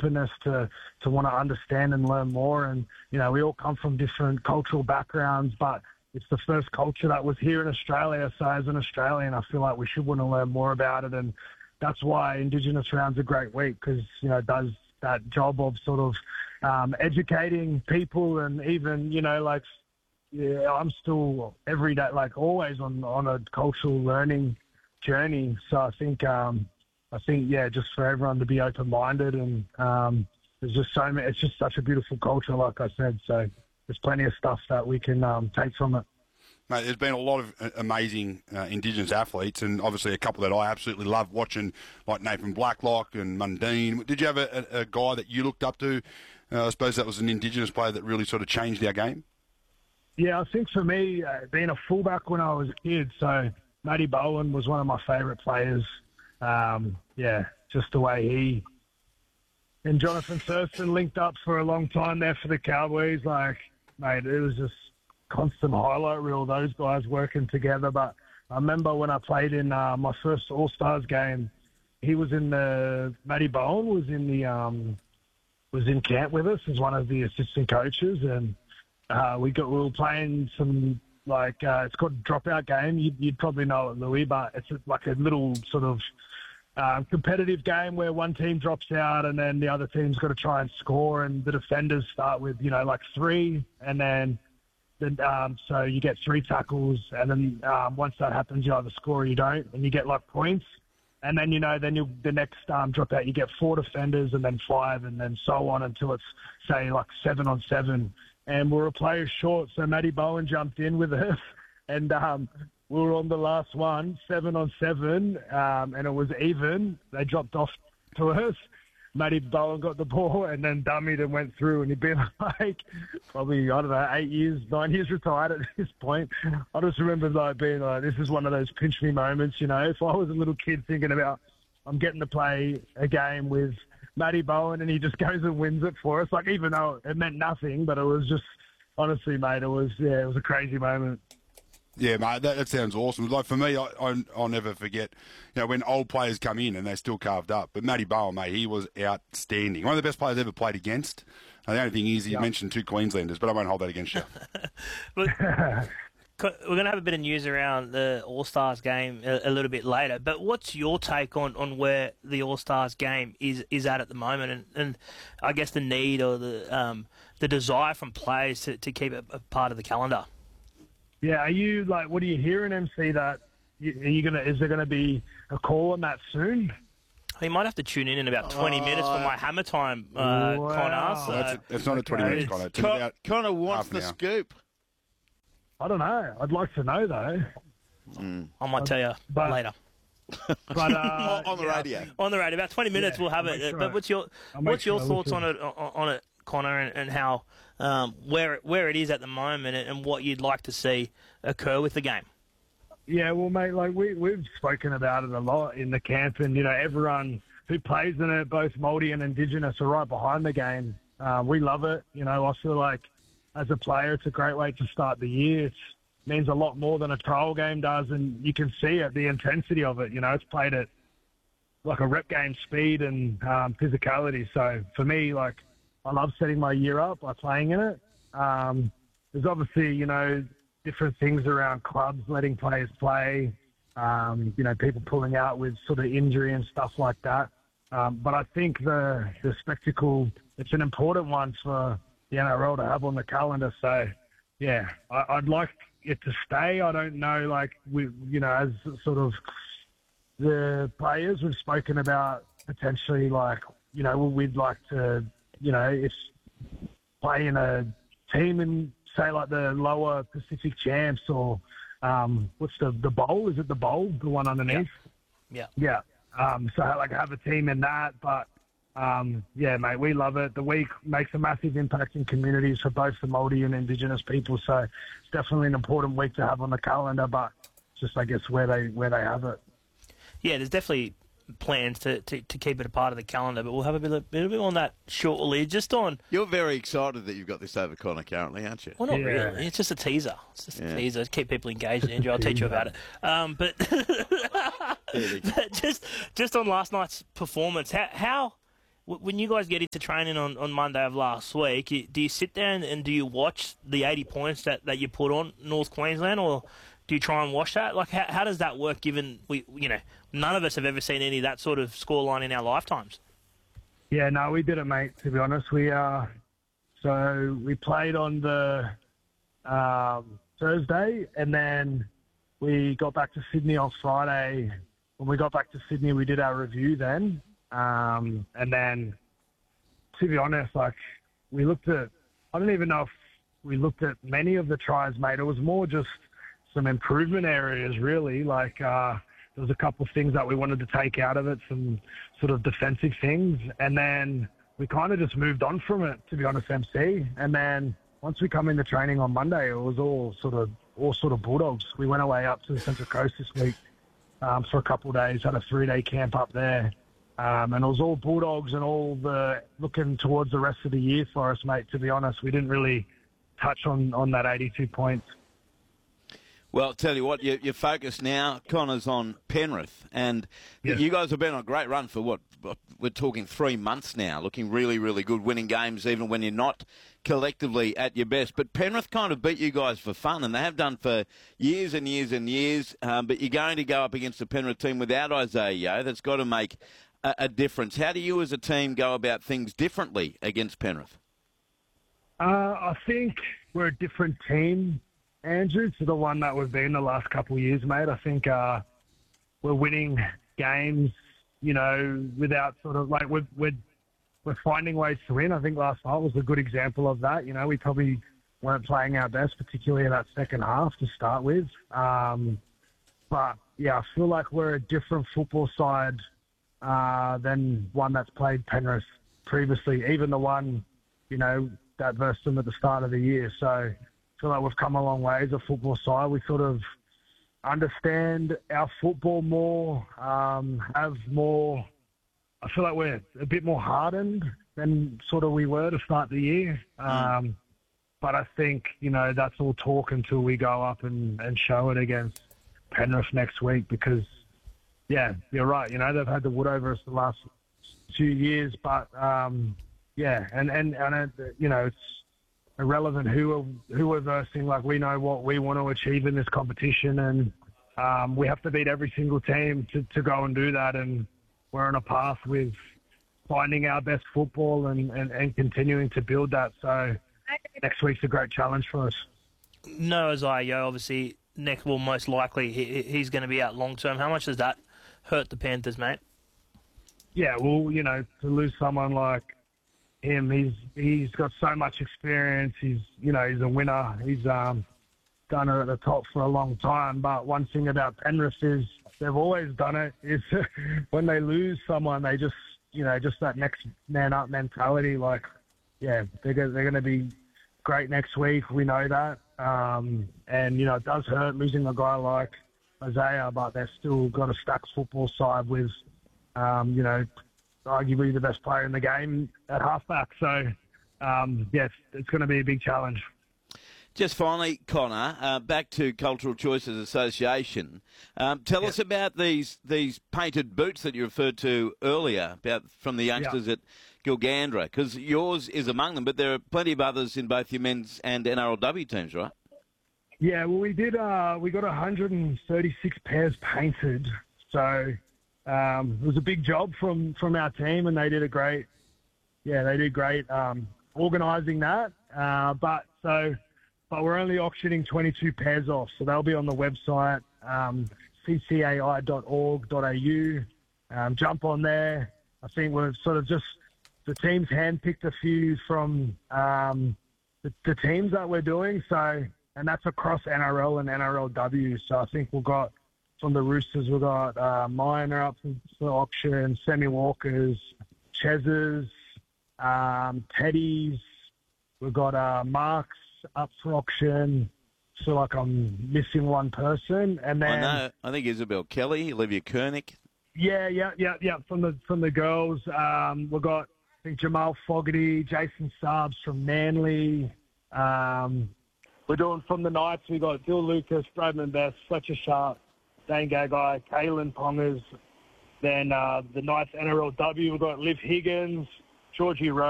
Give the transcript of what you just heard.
openness to want to understand and learn more. And, you know, we all come from different cultural backgrounds, but it's the first culture that was here in Australia. So as an Australian, I feel like we should want to learn more about it. And that's why Indigenous Round's a great week, because, you know, it does that job of sort of educating people. And even, you know, like, yeah, I'm still every day, like always on a cultural learning journey. So I think, yeah, just for everyone to be open-minded, and there's just so many, it's just such a beautiful culture, like I said. So there's plenty of stuff that we can take from it. Mate, there's been a lot of amazing Indigenous athletes, and obviously a couple that I absolutely love watching, like Nathan Blacklock and Mundine. Did you have a guy that you looked up to? I suppose that was an Indigenous player that really sort of changed our game? Yeah, I think for me, being a fullback when I was a kid, so Matty Bowen was one of my favourite players. Yeah, just the way he and Jonathan Thurston linked up for a long time there for the Cowboys. Like, mate, it was just constant highlight reel, those guys working together. But I remember when I played in my first All-Stars game, Matty Bowen was in camp with us as one of the assistant coaches, and we were playing some, like, it's called a dropout game. You'd probably know it, Louis, but it's like a little sort of competitive game where one team drops out and then the other team's got to try and score, and the defenders start with, you know, like 3, and then so you get 3 tackles, and then once that happens, you either score or you don't, and you get like points. And then, you know, the next dropout, you get 4 defenders and then 5, and then so on until it's, say, like 7 on 7. And we were a player short, so Matty Bowen jumped in with us, and we were on the last one, 7 on 7, and it was even. They dropped off to us. Matty Bowen got the ball and then dummied and went through, and he'd been like probably, I don't know, 9 years retired at this point. I just remember like being like, this is one of those pinch me moments, you know. If I was a little kid thinking about, I'm getting to play a game with Matty Bowen and he just goes and wins it for us, like, even though it meant nothing, but it was just, honestly, mate, it was a crazy moment. Yeah, mate, that sounds awesome. Like, for me, I'll never forget, you know, when old players come in and they're still carved up. But Matty Bowen, mate, he was outstanding. One of the best players ever played against. And the only thing is, he mentioned 2 Queenslanders, but I won't hold that against you. Look, we're going to have a bit of news around the All-Stars game a little bit later. But what's your take on where the All-Stars game is at the moment, and I guess the need or the desire from players to keep it a part of the calendar? Yeah, are you, like, what are you hearing, MC, that is there going to be a call on that soon? You might have to tune in about 20 minutes for my hammer time, Connor. So. It's not a 20 minutes, Connor. Connor wants the scoop. I don't know. I'd like to know, though. I might tell you later. But on the radio. On the radio. About 20 minutes we'll have it. But what's your thoughts on it, Connor, and how where it is at the moment, and what you'd like to see occur with the game? Yeah, well, mate, like we've spoken about it a lot in the camp, and, you know, everyone who plays in it, both Māori and Indigenous, are right behind the game. We love it. You know, I feel like as a player, it's a great way to start the year. It means a lot more than a trial game does, and you can see it, the intensity of it. You know, it's played at like a rep game speed and physicality. So for me, like, I love setting my year up by playing in it. There's obviously, you know, different things around clubs letting players play, you know, people pulling out with sort of injury and stuff like that. But I think the spectacle, it's an important one for the NRL to have on the calendar. So, yeah, I'd like it to stay. I don't know, like, you know, as sort of the players, we've spoken about potentially, like, you know, we'd like to, you know, if play in a team in, say, like the lower Pacific champs, or what's the bowl? Is it the bowl, the one underneath? Yeah. So, like, have a team in that. But, yeah, mate, we love it. The week makes a massive impact in communities for both the Māori and Indigenous people. So it's definitely an important week to have on the calendar, but just, I guess, where they have it. Yeah, there's definitely plans to keep it a part of the calendar, but we'll have a bit on that shortly. Just on, you're very excited that you've got this over Connor currently, aren't you? Well, not really. It's just a teaser. It's just a teaser. Keep people engaged, Andrew. I'll teach you about it. But just on last night's performance, how when you guys get into training on Monday of last week, do you sit there and do you watch the 80 points that you put on North Queensland, or do you try and watch that? Like, how does that work, given none of us have ever seen any of that sort of scoreline in our lifetimes? Yeah, no, we did it, mate, to be honest. So we played on the Thursday, and then we got back to Sydney on Friday. When we got back to Sydney, we did our review then. And then, to be honest, like, we looked at, I don't even know if we looked at many of the tries, mate. It was more just some improvement areas, really. Like, there was a couple of things that we wanted to take out of it, some sort of defensive things. And then we kind of just moved on from it, to be honest, MC. And then once we come into training on Monday, it was all sort of Bulldogs. We went away up to the Central Coast this week for a couple of days, had a 3-day camp up there. And it was all Bulldogs and all the looking towards the rest of the year for us, mate, to be honest. We didn't really touch on that 82 points. Well, I'll tell you what, your focus now, Connor's on Penrith. And you guys have been on a great run for what, we're talking 3 months now, looking really, really good, winning games even when you're not collectively at your best. But Penrith kind of beat you guys for fun, and they have done for years and years and years. But you're going to go up against a Penrith team without Isaiah Yeo. That's got to make a difference. How do you as a team go about things differently against Penrith? I think we're a different team, Andrew, to the one that we've been the last couple of years, mate. I think we're winning games, without sort of like we're finding ways to win. I think last night was a good example of that. We probably weren't playing our best, particularly in that second half to start with. But yeah, I feel like we're a different football side than one that's played Penrith previously, even the one, that versed them at the start of the year. So I feel like we've come a long way as a football side. We sort of understand our football more, have more. I feel like we're a bit more hardened than sort of we were to start the year. But I think, that's all talk until we go up and show it against Penrith next week because, yeah, you're right. They've had the wood over us the last 2 years, but yeah, and it's irrelevant who we're versing. Like, we know what we want to achieve in this competition, and we have to beat every single team to go and do that. And we're on a path with finding our best football and continuing to build that. So next week's a great challenge for us. No, Isaiah Yeo, obviously, most likely he's going to be out long term. How much does that hurt the Panthers, mate? Yeah, well, to lose someone like him, he's got so much experience. He's a winner. He's done it at the top for a long time. But one thing about Penrith is they've always done it. Is when they lose someone, they just that next man up mentality. Like, yeah, they're going to be great next week. We know that. And it does hurt losing a guy like Isaiah, but they've still got a stacked football side with, arguably the best player in the game at halfback. So, yes, it's going to be a big challenge. Just finally, Connor, back to Cultural Choices Association. Tell us about these painted boots that you referred to earlier from the youngsters at Gilgandra, because yours is among them, but there are plenty of others in both your men's and NRLW teams, right? Yeah, well, we did. We got 136 pairs painted, so it was a big job from our team, and they did great. They did great organising that. But we're only auctioning 22 pairs off, so they'll be on the website, ccai.org.au. Jump on there. I think we've sort of the team's handpicked a few from the teams that we're doing. So, and that's across NRL and NRLW. So I think we've got from the Roosters, we've got Minor up for auction, Sammy Walker's, Chez's, Teddy's. We've got Mark's up for auction. So like I'm missing one person, and then I know. I think Isabel Kelly, Olivia Koenig. Yeah. From the girls, we've got I think Jamal Fogarty, Jason Sabs from Manly. We're doing from the Knights. We got Bill Lucas, Bradman Best, Fletcher Sharp, Dane Gagai, Kalen Pongers, Then the ninth NRLW, we've got Liv Higgins, Georgie Rose.